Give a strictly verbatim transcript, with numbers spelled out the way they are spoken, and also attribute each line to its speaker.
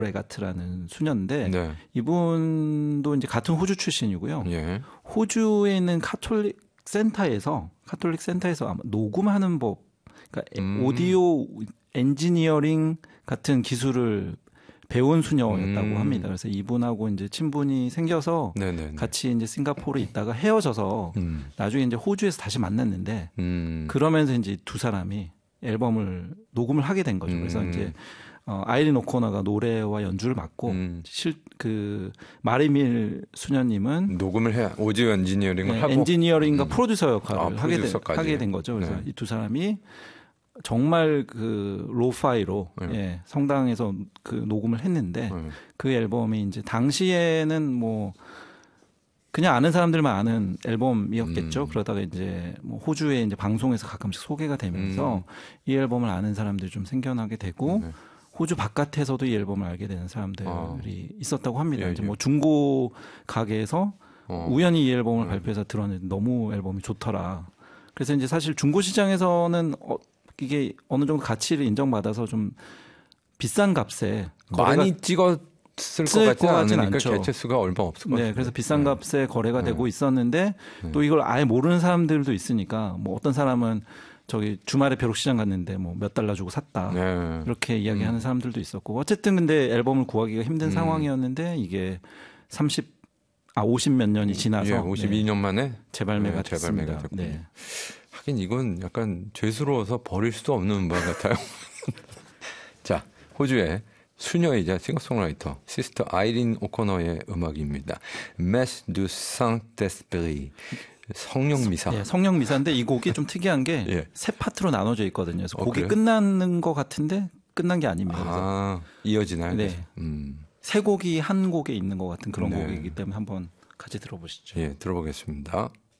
Speaker 1: 레가트라는 수녀인데
Speaker 2: 네.
Speaker 1: 이분도 이제 같은 호주 출신이고요.
Speaker 2: 예.
Speaker 1: 호주에 있는 카톨릭 센터에서 카톨릭 센터에서 아마 녹음하는 법, 그러니까
Speaker 2: 음.
Speaker 1: 오디오 엔지니어링 같은 기술을 배운 수녀였다고
Speaker 2: 음.
Speaker 1: 합니다. 그래서 이분하고 이제 친분이 생겨서
Speaker 2: 네네네.
Speaker 1: 같이 이제 싱가포르에 있다가 헤어져서
Speaker 2: 음.
Speaker 1: 나중에 이제 호주에서 다시 만났는데
Speaker 2: 음.
Speaker 1: 그러면서 이제 두 사람이 앨범을 녹음을 하게 된 거죠. 그래서
Speaker 2: 음.
Speaker 1: 이제 어, 아이린 오코너가 노래와 연주를 맡고
Speaker 2: 음.
Speaker 1: 실 그 마리밀 수녀님은
Speaker 2: 녹음을 해 오디오 엔지니어링을
Speaker 1: 네,
Speaker 2: 하고
Speaker 1: 엔지니어링과
Speaker 2: 음.
Speaker 1: 프로듀서 역할을
Speaker 2: 아,
Speaker 1: 하게, 된,
Speaker 2: 프로듀서까지.
Speaker 1: 하게 된 거죠. 그래서
Speaker 2: 네.
Speaker 1: 이 두 사람이 정말 그 로파이로
Speaker 2: 네.
Speaker 1: 예, 성당에서 그 녹음을 했는데
Speaker 2: 네.
Speaker 1: 그 앨범이 이제 당시에는 뭐 그냥 아는 사람들만 아는 앨범이었겠죠.
Speaker 2: 음.
Speaker 1: 그러다가 이제 뭐 호주에 이제 방송에서 가끔씩 소개가 되면서
Speaker 2: 음.
Speaker 1: 이 앨범을 아는 사람들이 좀 생겨나게 되고
Speaker 2: 네.
Speaker 1: 호주 바깥에서도 이 앨범을 알게 되는 사람들이
Speaker 2: 아.
Speaker 1: 있었다고 합니다.
Speaker 2: 예,
Speaker 1: 이제
Speaker 2: 예.
Speaker 1: 뭐 중고 가게에서
Speaker 2: 어.
Speaker 1: 우연히 이 앨범을
Speaker 2: 네.
Speaker 1: 발표해서 들었는데 너무 앨범이 좋더라. 그래서 이제 사실 중고 시장에서는 어, 이게 어느 정도 가치를 인정받아서 좀 비싼 값에
Speaker 2: 많이 찍었을 것 같지 않으니까
Speaker 1: 않죠.
Speaker 2: 개체 수가 얼마 없을 것 같아요.
Speaker 1: 네, 그래서 비싼
Speaker 2: 네.
Speaker 1: 값에 거래가
Speaker 2: 네.
Speaker 1: 되고 있었는데
Speaker 2: 네.
Speaker 1: 또 이걸 아예 모르는 사람들도 있으니까 뭐 어떤 사람은 저기 주말에 벼룩시장 갔는데 뭐 몇 달러 주고 샀다.
Speaker 2: 네.
Speaker 1: 이렇게 이야기하는
Speaker 2: 음.
Speaker 1: 사람들도 있었고 어쨌든 근데 앨범을 구하기가 힘든
Speaker 2: 음.
Speaker 1: 상황이었는데 이게 삼십 아 오십 몇 년이 지나서
Speaker 2: 예, 오십이 년 만에
Speaker 1: 재발매가
Speaker 2: 네, 재발매가
Speaker 1: 됐습니다.
Speaker 2: 됐군요.
Speaker 1: 네.
Speaker 2: 하긴 이건 약간 죄스러워서 버릴 수도 없는 음반 같아요. 자, 호주의 수녀이자 싱어송라이터 시스터 아이린 오코너의 음악입니다. Messe du Saint-Esprit, 성령 미사.
Speaker 1: 예, 성령 미사인데 이 곡이 좀 특이한 게 세
Speaker 2: 예.
Speaker 1: 파트로 나눠져 있거든요. 그래서
Speaker 2: 어,
Speaker 1: 곡이
Speaker 2: 그래요?
Speaker 1: 끝나는 것 같은데 끝난 게 아닙니다. 그래서
Speaker 2: 아, 이어지나요?
Speaker 1: 네.
Speaker 2: 계속? 음.
Speaker 1: 세 곡이 한 곡에 있는 것 같은 그런
Speaker 2: 네.
Speaker 1: 곡이기 때문에 한번 같이 들어보시죠.
Speaker 2: 예, 들어보겠습니다.